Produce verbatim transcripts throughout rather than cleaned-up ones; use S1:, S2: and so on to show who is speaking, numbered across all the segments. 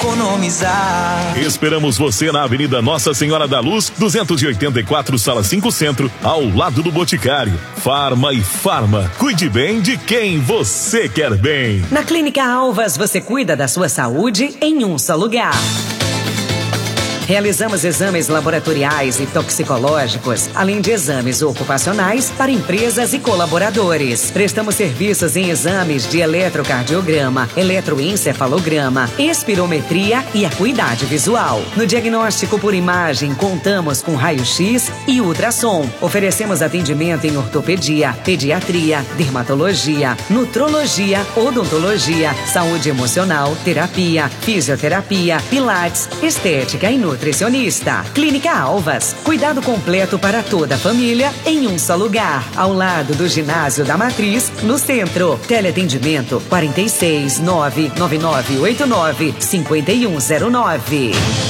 S1: economizar.
S2: Esperamos você na Avenida Nossa Senhora da Luz, duzentos e oitenta e quatro, Sala cinco Centro, ao lado do Boticário. Farma e Farma. Cuide bem de quem você quer bem.
S3: Na Clínica Alvas, você cuida da sua saúde em um só lugar. Realizamos exames laboratoriais e toxicológicos, além de exames ocupacionais para empresas e colaboradores. Prestamos serviços em exames de eletrocardiograma, eletroencefalograma, espirometria e acuidade visual. No diagnóstico por imagem, contamos com raio-x e ultrassom. Oferecemos atendimento em ortopedia, pediatria, dermatologia, nutrologia, odontologia, saúde emocional, terapia, fisioterapia, pilates, estética e nutrição. Nutricionista. Clínica Alvas. Cuidado completo para toda a família em um só lugar. Ao lado do Ginásio da Matriz, no centro. Teleatendimento quarenta e seis, nove nove nove oito nove, cinco um zero nove.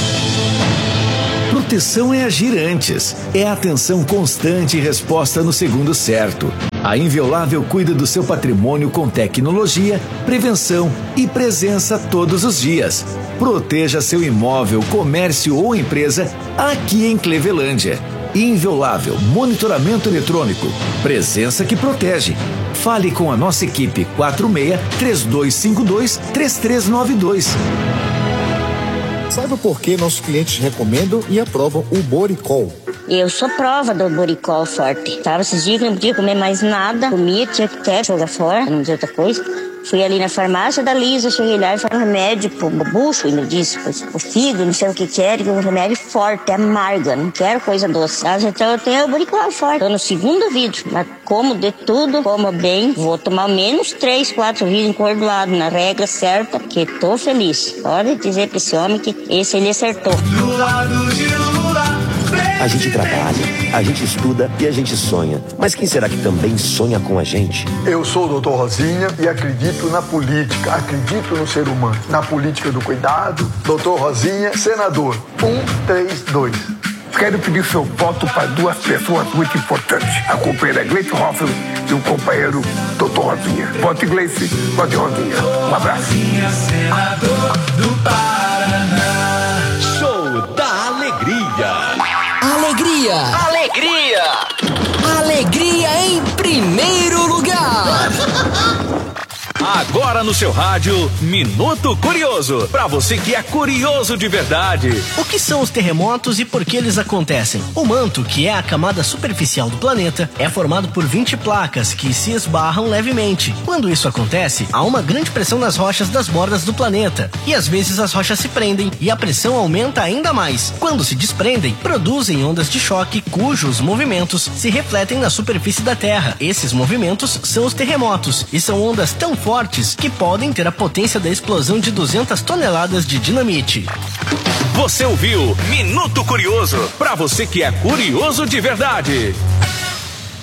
S4: Proteção é agir antes. É atenção constante e resposta no segundo certo. A Inviolável cuida do seu patrimônio com tecnologia, prevenção e presença todos os dias. Proteja seu imóvel, comércio ou empresa aqui em Clevelândia. Inviolável, monitoramento eletrônico, presença que protege. Fale com a nossa equipe quatro seis, três dois cinco dois, três três nove dois.
S5: Saiba por que nossos clientes recomendam e aprovam o Boricol.
S6: Eu sou prova do Boricol forte. Tava esses dias que não podia comer mais nada. Comia, tinha que até jogar fora, não dizia outra coisa. Fui ali na farmácia da Lisa, cheguei lá e falei um remédio pro bucho, ainda disse, o fígado, não sei o que quer, um remédio forte, amargo, não quero coisa doce. Então eu tenho o Boricol forte. Tô no segundo vidro, mas como de tudo, como bem, vou tomar menos três, quatro vidros encordoado na regra certa, que tô feliz. Pode dizer pra esse homem que esse ele acertou.
S1: Do lado de Lula.
S7: A gente trabalha, a gente estuda e a gente sonha. Mas quem será que também sonha com a gente?
S8: Eu sou o doutor Rosinha e acredito na política, acredito no ser humano. Na política do cuidado, doutor Rosinha, senador. Um, três, dois.
S9: Quero pedir seu voto para duas pessoas muito importantes. A companheira Gleice Hoffel e o companheiro doutor Rosinha. Vote Gleice, vote Rosinha. Um abraço.
S1: Senador do Paraná.
S2: Show da Alegria.
S10: Alegria!
S1: Alegria!
S10: Alegria em primeiro lugar!
S2: Agora no seu rádio, Minuto Curioso. Pra você que é curioso de verdade.
S11: O que são os terremotos e por que eles acontecem? O manto, que é a camada superficial do planeta, é formado por vinte placas que se esbarram levemente. Quando isso acontece, há uma grande pressão nas rochas das bordas do planeta. E às vezes as rochas se prendem e a pressão aumenta ainda mais. Quando se desprendem, produzem ondas de choque cujos movimentos se refletem na superfície da Terra. Esses movimentos são os terremotos e são ondas tão fortes que podem ter a potência da explosão de duzentas toneladas de dinamite.
S2: Você ouviu Minuto Curioso, pra você que é curioso de verdade.